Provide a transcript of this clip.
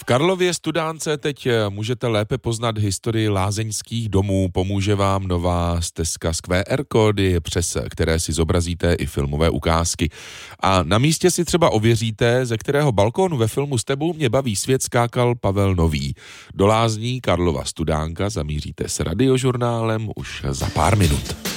Karlově Studánce teď můžete lépe poznat historii lázeňských domů. Pomůže vám nová stezka z QR kódy, přes které si zobrazíte i filmové ukázky. A na místě si třeba ověříte, ze kterého balkónu ve filmu S tebou mě baví svět skákal Pavel Nový. Do lázní Karlova Studánka zamíříte s Radiožurnálem už za pár minut.